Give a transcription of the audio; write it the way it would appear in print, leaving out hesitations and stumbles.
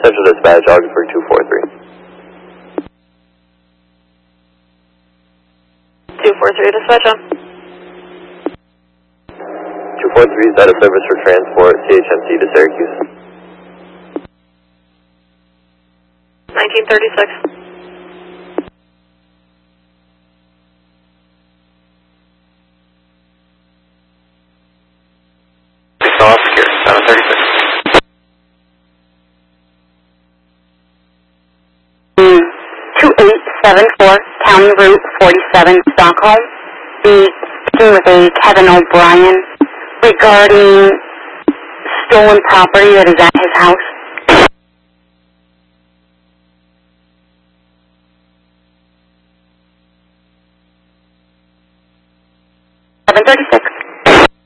Central Dispatch, Augsburg 243. 243, dispatch on. 243 is out of service for transport, CHMC to Syracuse. 1936. Off here, 736. 2874 County Route 47, Stockholm. Be speaking with a Kevin O'Brien regarding stolen property that is at his house. 736.